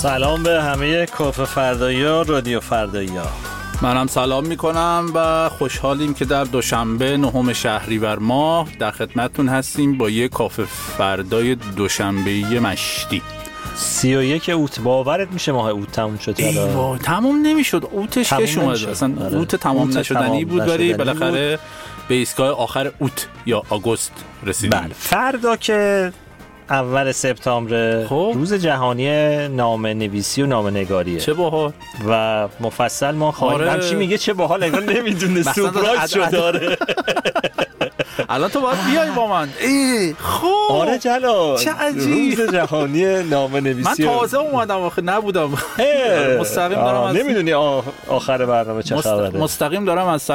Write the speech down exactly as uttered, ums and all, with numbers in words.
سلام به همه کافه فردایی ها، رادیو فردایی ها. منم سلام میکنم و خوشحالیم که در دوشنبه نهم شهریور ماه در خدمتتون هستیم با یه کافه فردای دوشنبه‌ای مشتی. سی و یک اوت. باورت میشه ماه اوت تموم شد؟ ایوا تموم نمیشد. اوتش که شما اصلا آره. اوت تمام اوت نشدنی تمام بود، ولی نشدنی بالاخره بود. به ایستگاه آخر اوت یا آگوست رسیدیم. بله. فردا که اول سپتامبر روز جهانی نامه نویسی و نامه نگاریه. چه باحال. و مفصل ما خواهیم آره. همچی میگه چه باحال، انگار نمیدونه سورپرایز شو داره. الان تو باید بیای با من. ای خب آره جلال، چه عجیب. روز جهانی نامه نویسی. من تازه اومدم آخه نبودم. مستقیم دارم از نمیدونی آخر برنامه چه خبره. مستقیم دارم از